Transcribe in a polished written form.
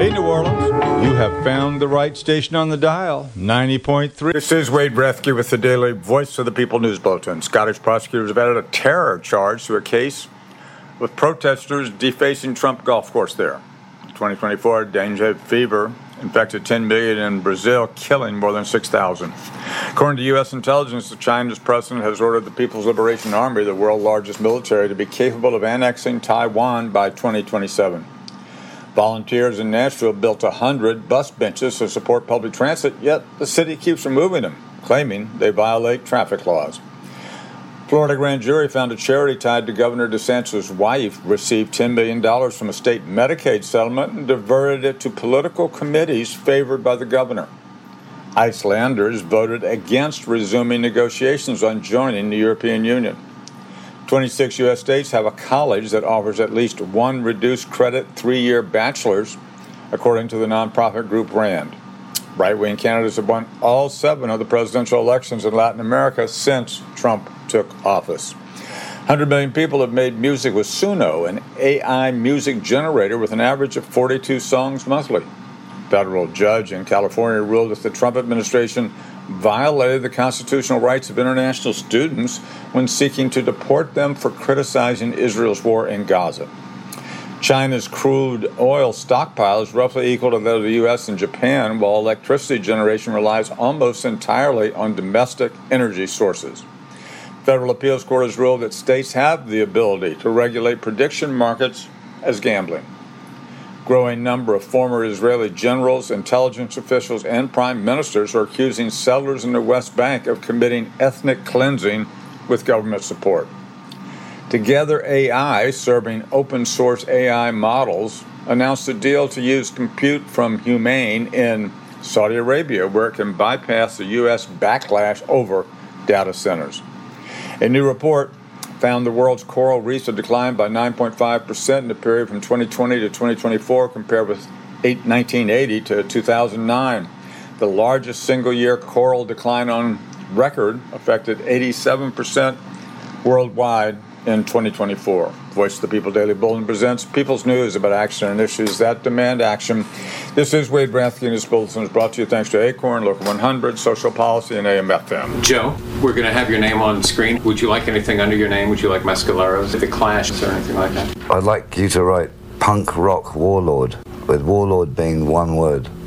Hey, New Orleans, you have found the right station on the dial, 90.3. This is Wade Brethke with the Daily Voice of the People News Bulletin. Scottish prosecutors have added a terror charge to a case with protesters defacing Trump golf course there. 2024 dengue fever infected 10 million in Brazil, killing more than 6,000. According to U.S. intelligence, China's president has ordered the People's Liberation Army, the world's largest military, to be capable of annexing Taiwan by 2027. Volunteers in Nashville built 100 bus benches to support public transit, yet the city keeps removing them, claiming they violate traffic laws. Florida grand jury found a charity tied to Governor DeSantis' wife received $10 million from a state Medicaid settlement and diverted it to political committees favored by the governor. Icelanders voted against resuming negotiations on joining the European Union. 26 U.S. states have a college that offers at least one reduced credit 3-year bachelor's, according to the nonprofit group RAND. Right-wing candidates have won all 7 of the presidential elections in Latin America since Trump took office. 100 million people have made music with Suno, an AI music generator with an average of 42 songs monthly. A federal judge in California ruled that the Trump administration violated the constitutional rights of international students when seeking to deport them for criticizing Israel's war in Gaza. China's crude oil stockpile is roughly equal to that of the U.S. and Japan, while electricity generation relies almost entirely on domestic energy sources. Federal appeals court has ruled that states have the ability to regulate prediction markets as gambling. Growing number of former Israeli generals, intelligence officials, and prime ministers are accusing settlers in the West Bank of committing ethnic cleansing with government support. Together AI, serving open-source AI models, announced a deal to use compute from Humane in Saudi Arabia, where it can bypass the U.S. backlash over data centers. A new report found the world's coral reefs have declined by 9.5% in the period from 2020 to 2024 compared with 1980 to 2009. The largest single-year coral decline on record affected 87% worldwide in 2024. Voice of the People Daily Bulletin presents People's News about action and issues that demand action. This is Wade Brethke, and this bulletin is brought to you thanks to Acorn, Local 100, Social Policy, and AM/FM. Joe, we're going to have your name on screen. Would you like anything under your name? Would you like Mescaleros, The Clash, or anything like that? I'd like you to write punk rock warlord, with warlord being one word.